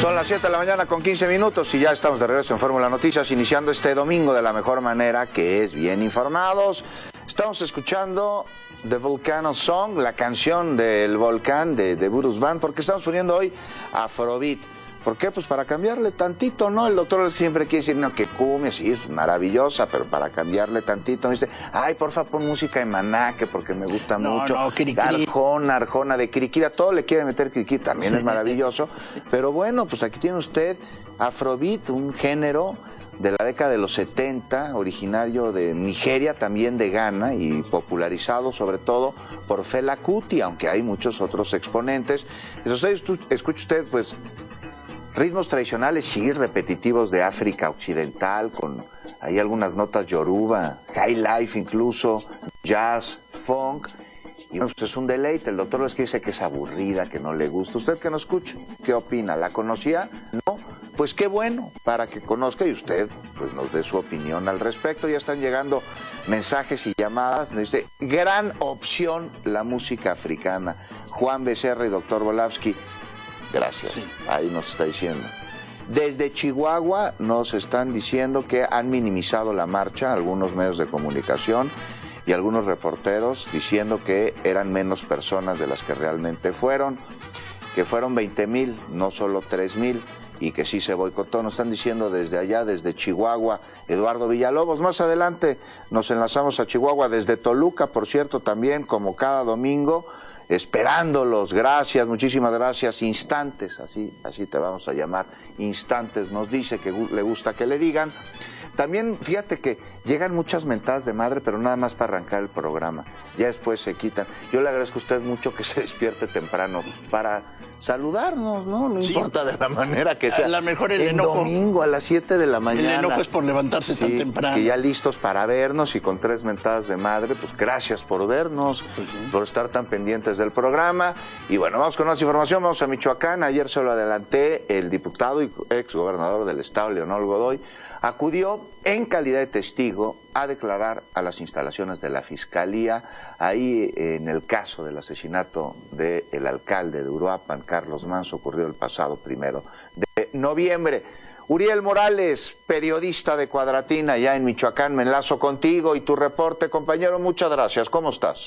Son las 7 de la mañana con 15 minutos y ya estamos de regreso en Fórmula Noticias, iniciando este domingo de la mejor manera, que es bien informados. Estamos escuchando The Volcano Song, la canción del volcán de Bruce Band, porque estamos poniendo hoy Afrobeat. ¿Por qué? Pues para cambiarle tantito, ¿no? El doctor siempre quiere decir, no, que cumbia, sí, es maravillosa, pero para cambiarle tantito, me dice, ay, porfa, pon música de Maná, que porque me gusta mucho. No, Arjona, de Quiriquira, todo le quiere meter Quiriquira, también es maravilloso. Pero bueno, pues aquí tiene usted Afrobeat, un género de la década de los 70, originario de Nigeria, también de Ghana, y popularizado sobre todo por Fela Kuti, aunque hay muchos otros exponentes. Escucha usted, pues, ritmos tradicionales, sí, repetitivos de África Occidental, con ahí algunas notas yoruba, high life incluso, jazz, funk, y bueno, pues es un deleite. El doctor López dice que es aburrida, que no le gusta. ¿Usted que nos escucha? ¿Qué opina? ¿La conocía? ¿No? Pues qué bueno, para que conozca y usted pues nos dé su opinión al respecto. Ya están llegando mensajes y llamadas. Nos dice, gran opción la música africana. Juan Becerra y doctor Volavsky, gracias. Sí. Ahí nos está diciendo. Desde Chihuahua nos están diciendo que han minimizado la marcha, algunos medios de comunicación y algunos reporteros diciendo que eran menos personas de las que realmente fueron, que fueron 20,000, no solo 3,000, y que sí se boicotó. Nos están diciendo desde allá, desde Chihuahua, Eduardo Villalobos. Más adelante nos enlazamos a Chihuahua, desde Toluca, por cierto, también, como cada domingo, esperándolos. Gracias, muchísimas gracias. Instantes, así te vamos a llamar, Instantes nos dice que le gusta que le digan. También fíjate que llegan muchas mentadas de madre, pero nada más para arrancar el programa, ya después se quitan. Yo le agradezco a usted mucho que se despierte temprano para saludarnos, ¿no? No sí, importa de la manera que sea. A lo mejor el enojo. Domingo a las 7 de la mañana. El enojo es por levantarse tan temprano. Que ya listos para vernos y con 3 mentadas de madre, pues gracias por vernos, por estar tan pendientes del programa. Y bueno, vamos con más información, vamos a Michoacán. Ayer se lo adelanté, el diputado y ex gobernador del estado, Leonel Godoy, acudió en calidad de testigo a declarar a las instalaciones de la Fiscalía, ahí en el caso del asesinato del alcalde de Uruapan, Carlos Manso, ocurrió el pasado 1 de noviembre. Uriel Morales, periodista de Cuadratín, allá en Michoacán, me enlazo contigo y tu reporte, compañero, muchas gracias. ¿Cómo estás?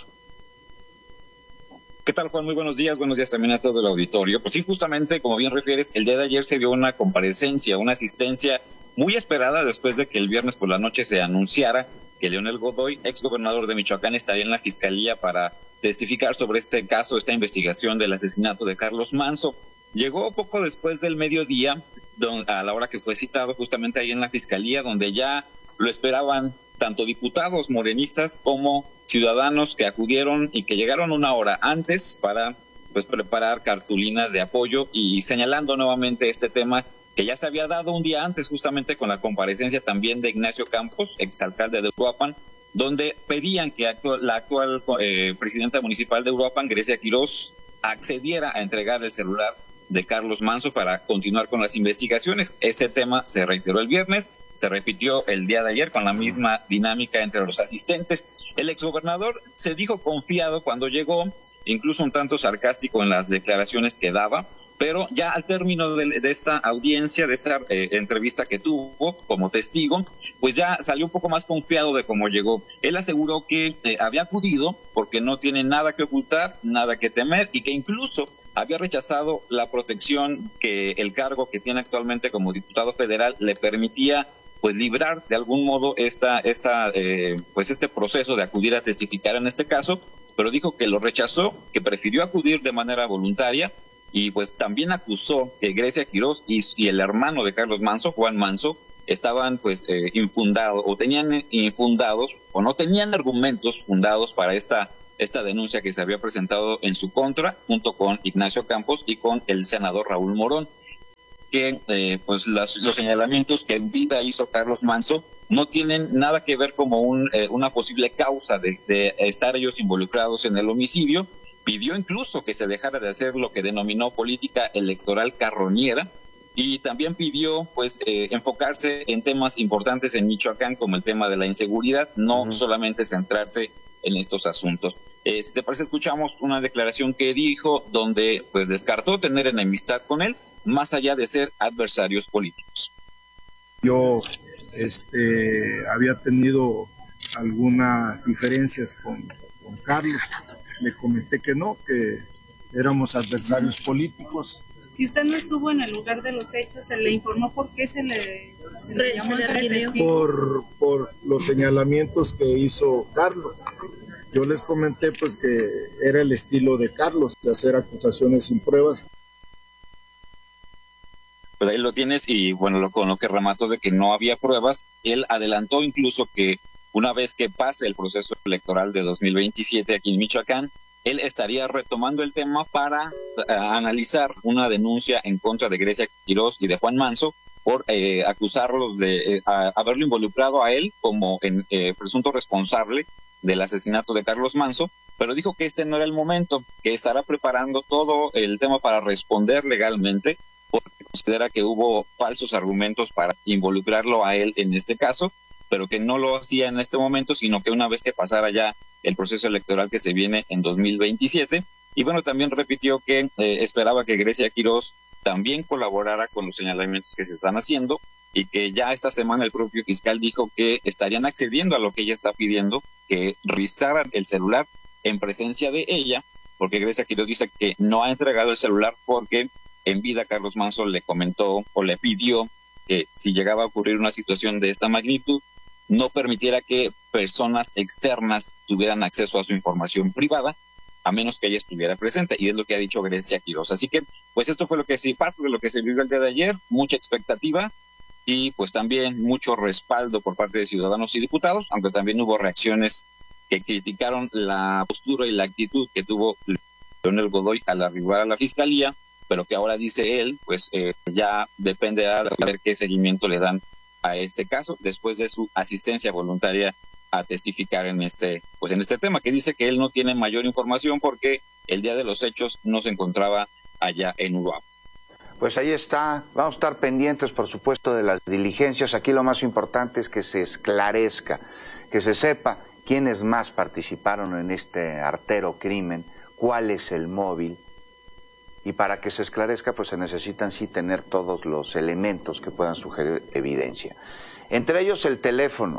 ¿Qué tal, Juan? Muy buenos días también a todo el auditorio. Pues sí, justamente, como bien refieres, el día de ayer se dio una comparecencia, una asistencia muy esperada después de que el viernes por la noche se anunciara que Leonel Godoy, ex gobernador de Michoacán, estaría en la Fiscalía para testificar sobre este caso, esta investigación del asesinato de Carlos Manso. Llegó poco después del mediodía, a la hora que fue citado, justamente ahí en la Fiscalía, donde ya lo esperaban tanto diputados morenistas como ciudadanos que acudieron y que llegaron una hora antes para preparar cartulinas de apoyo y señalando nuevamente este tema que ya se había dado un día antes, justamente con la comparecencia también de Ignacio Campos, exalcalde de Uruapan, donde pedían que la actual presidenta municipal de Uruapan, Grecia Quirós, accediera a entregar el celular de Carlos Manso para continuar con las investigaciones. Ese tema se reiteró el viernes, se repitió el día de ayer con la misma dinámica entre los asistentes. El exgobernador se dijo confiado cuando llegó, incluso un tanto sarcástico en las declaraciones que daba, pero ya al término de esta audiencia, de esta entrevista que tuvo como testigo, pues ya salió un poco más confiado de cómo llegó. Él aseguró que había acudido porque no tiene nada que ocultar, nada que temer, y que incluso había rechazado la protección que el cargo que tiene actualmente como diputado federal le permitía pues librar de algún modo este proceso de acudir a testificar en este caso, pero dijo que lo rechazó, que prefirió acudir de manera voluntaria. Y pues también acusó que Grecia Quirós y el hermano de Carlos Manso, Juan Manso, estaban infundados o tenían infundados o no tenían argumentos fundados para esta denuncia que se había presentado en su contra junto con Ignacio Campos y con el senador Raúl Morón, que los señalamientos que en vida hizo Carlos Manso no tienen nada que ver como una posible causa de estar ellos involucrados en el homicidio. Pidió incluso que se dejara de hacer lo que denominó política electoral carroñera y también pidió enfocarse en temas importantes en Michoacán como el tema de la inseguridad, no solamente centrarse en estos asuntos. Si te parece, escuchamos una declaración que dijo donde pues descartó tener enemistad con él, más allá de ser adversarios políticos. Yo había tenido algunas diferencias con Carlos. Le comenté que no, que éramos adversarios políticos. Si usted no estuvo en el lugar de los hechos, ¿se le informó por qué se le llamó a testigo? Por los señalamientos que hizo Carlos. Yo les comenté pues que era el estilo de Carlos, de hacer acusaciones sin pruebas. Pues ahí lo tienes, y bueno, con lo que remató de que no había pruebas, él adelantó incluso que una vez que pase el proceso electoral de 2027 aquí en Michoacán, él estaría retomando el tema para analizar una denuncia en contra de Grecia Quirós y de Juan Manso por acusarlos de haberlo involucrado a él como presunto responsable del asesinato de Carlos Manso, pero dijo que este no era el momento, que estará preparando todo el tema para responder legalmente, porque considera que hubo falsos argumentos para involucrarlo a él en este caso, pero que no lo hacía en este momento, sino que una vez que pasara ya el proceso electoral que se viene en 2027. Y bueno, también repitió que esperaba que Grecia Quirós también colaborara con los señalamientos que se están haciendo, y que ya esta semana el propio fiscal dijo que estarían accediendo a lo que ella está pidiendo, que revisaran el celular en presencia de ella, porque Grecia Quirós dice que no ha entregado el celular porque en vida Carlos Manso le comentó o le pidió que si llegaba a ocurrir una situación de esta magnitud, no permitiera que personas externas tuvieran acceso a su información privada, a menos que ella estuviera presente, y es lo que ha dicho Grecia Quirós. Así que, pues esto fue parte de lo que se vivió el día de ayer, mucha expectativa, y pues también mucho respaldo por parte de ciudadanos y diputados, aunque también hubo reacciones que criticaron la postura y la actitud que tuvo Leonel Godoy al arribar a la fiscalía, pero que ahora dice él, pues ya depende de ver qué seguimiento le dan a este caso, después de su asistencia voluntaria a testificar en este tema, que dice que él no tiene mayor información porque el día de los hechos no se encontraba allá en Uruapan. Pues ahí está, vamos a estar pendientes, por supuesto, de las diligencias. Aquí lo más importante es que se esclarezca, que se sepa quiénes más participaron en este artero crimen, cuál es el móvil, y para que se esclarezca, pues se necesitan sí tener todos los elementos que puedan sugerir evidencia. Entre ellos el teléfono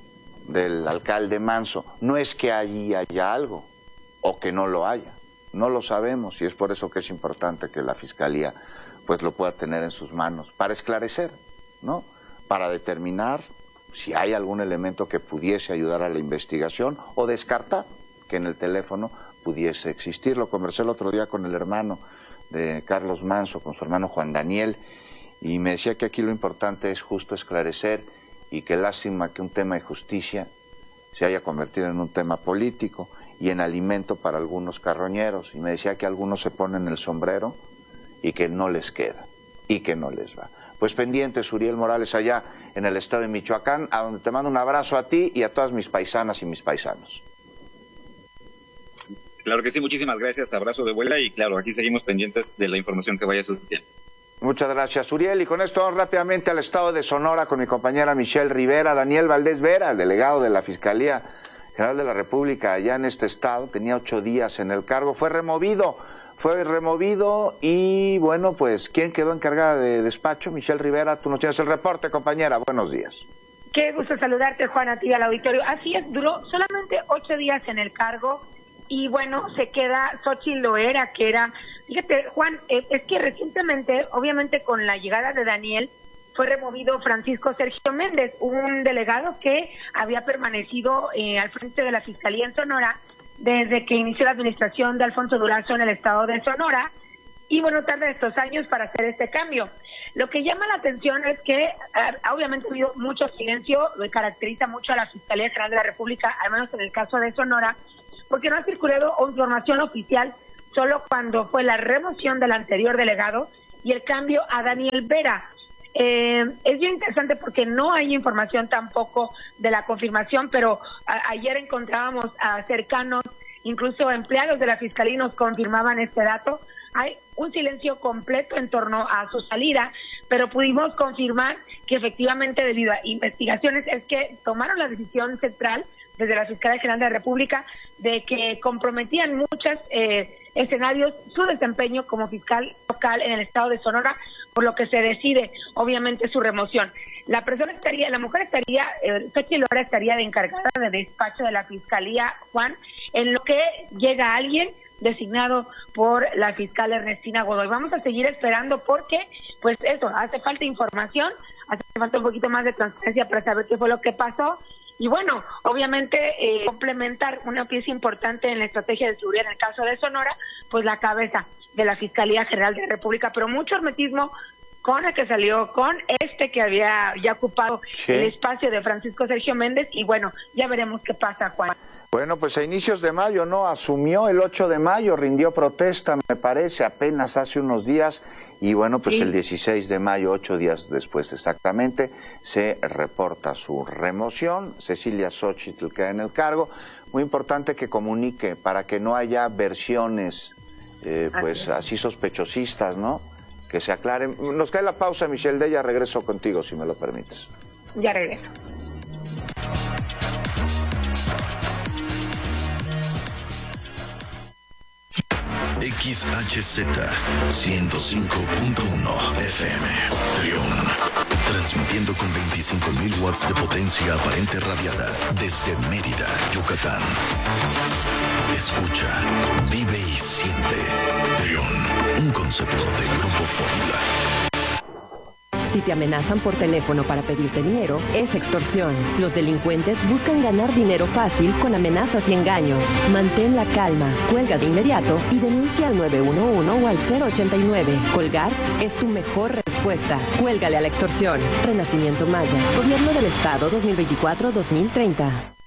del alcalde Manso. No es que allí haya algo, o que no lo haya, no lo sabemos, y es por eso que es importante que la Fiscalía pues lo pueda tener en sus manos, para esclarecer, ¿no? Para determinar si hay algún elemento que pudiese ayudar a la investigación, o descartar que en el teléfono pudiese existir. Lo conversé el otro día con el hermano de Carlos Manso, con su hermano Juan Daniel, y me decía que aquí lo importante es justo esclarecer, y que lástima que un tema de justicia se haya convertido en un tema político y en alimento para algunos carroñeros. Y me decía que algunos se ponen el sombrero y que no les queda y que no les va. Pues pendientes, Uriel Morales, allá en el estado de Michoacán, a donde te mando un abrazo a ti y a todas mis paisanas y mis paisanos. Claro que sí, muchísimas gracias, abrazo de vuelta, y claro, aquí seguimos pendientes de la información que vaya surgiendo. Muchas gracias, Uriel. Y con esto vamos rápidamente al estado de Sonora con mi compañera Michelle Rivera. Daniel Valdés Vera, el delegado de la Fiscalía General de la República allá en este estado, tenía 8 días en el cargo, fue removido y bueno, pues ¿quién quedó encargada de despacho? Michelle Rivera, tú nos tienes el reporte, compañera, buenos días. Qué gusto saludarte, Juan, a ti y al auditorio. Así es, duró solamente 8 días en el cargo, y bueno, se queda Xochitl Loera, que era... Fíjate, Juan, es que recientemente, obviamente con la llegada de Daniel, fue removido Francisco Sergio Méndez, un delegado que había permanecido al frente de la Fiscalía en Sonora desde que inició la administración de Alfonso Durazo en el estado de Sonora, y bueno, tarda estos años para hacer este cambio. Lo que llama la atención es que obviamente ha habido mucho silencio, caracteriza mucho a la Fiscalía General de la República, al menos en el caso de Sonora, porque no ha circulado información oficial solo cuando fue la remoción del anterior delegado y el cambio a Daniel Vera. Es bien interesante porque no hay información tampoco de la confirmación, pero ayer encontrábamos a cercanos, incluso empleados de la Fiscalía, nos confirmaban este dato. Hay un silencio completo en torno a su salida, pero pudimos confirmar que efectivamente, debido a investigaciones, es que tomaron la decisión central desde la Fiscalía General de la República de que comprometían muchos escenarios su desempeño como fiscal local en el estado de Sonora, por lo que se decide obviamente su remoción. La mujer estaría, Xochitl Loera estaría de encargada de despacho de la fiscalía, Juan, en lo que llega alguien designado por la fiscal Ernestina Godoy. Vamos a seguir esperando porque, pues eso, hace falta información, hace falta un poquito más de transparencia para saber qué fue lo que pasó. Y bueno, obviamente complementar una pieza importante en la estrategia de seguridad en el caso de Sonora, pues la cabeza de la Fiscalía General de la República, pero mucho hermetismo con el que salió, con que había ya ocupado el espacio de Francisco Sergio Méndez, y bueno, ya veremos qué pasa, Juan. Bueno, pues a inicios de mayo, ¿no? Asumió el 8 de mayo, rindió protesta, me parece, apenas hace unos días, y bueno, pues el 16 de mayo, 8 días después exactamente, se reporta su remoción. Cecilia Xochitl queda en el cargo. Muy importante que comunique para que no haya versiones, pues así sospechosistas, ¿no? Que se aclaren. Nos cae la pausa, Michelle Della, regreso contigo, si me lo permites. Ya regreso. XHZ 105.1 FM Trión, transmitiendo con 25.000 watts de potencia aparente radiada desde Mérida, Yucatán. Escucha, vive y siente Trión, un concepto de Grupo Fórmula. Si te amenazan por teléfono para pedirte dinero, es extorsión. Los delincuentes buscan ganar dinero fácil con amenazas y engaños. Mantén la calma, cuelga de inmediato y denuncia al 911 o al 089. Colgar es tu mejor respuesta. Cuélgale a la extorsión. Renacimiento Maya. Gobierno del Estado 2024-2030.